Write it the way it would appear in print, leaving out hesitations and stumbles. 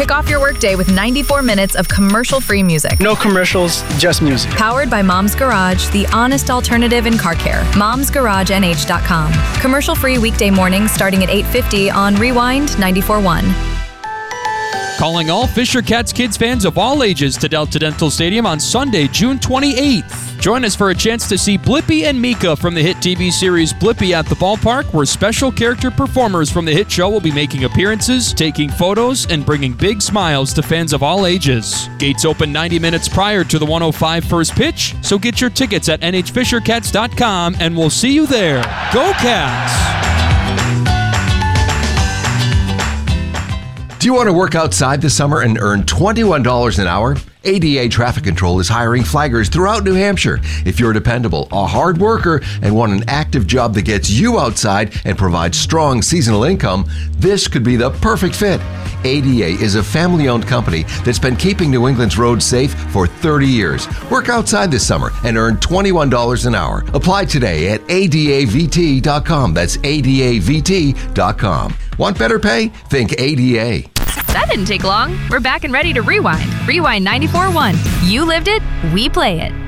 Kick off your workday with 94 minutes of commercial-free music. No commercials, just music. Powered by Mom's Garage, the honest alternative in car care. Mom'sGarageNH.com. Commercial-free weekday mornings starting at 8:50 on Rewind 94.1. Calling all Fisher Cats Kids fans of all ages to Delta Dental Stadium on Sunday, June 28th. Join us for a chance to see Blippi and Mika from the hit TV series Blippi at the Ballpark, where special character performers from the hit show will be making appearances, taking photos, and bringing big smiles to fans of all ages. Gates open 90 minutes prior to the 1:05 first pitch, so get your tickets at nhfishercats.com, and we'll see you there. Go Cats! Do you want to work outside this summer and earn $21 an hour? ADA Traffic Control is hiring flaggers throughout New Hampshire. If you're dependable, a hard worker, and want an active job that gets you outside and provides strong seasonal income, this could be the perfect fit. ADA is a family-owned company that's been keeping New England's roads safe for 30 years. Work outside this summer and earn $21 an hour. Apply today at adavt.com. That's adavt.com. Want better pay? Think ADA. That didn't take long. We're back and ready to rewind. Rewind 94.1. You lived it, we play it.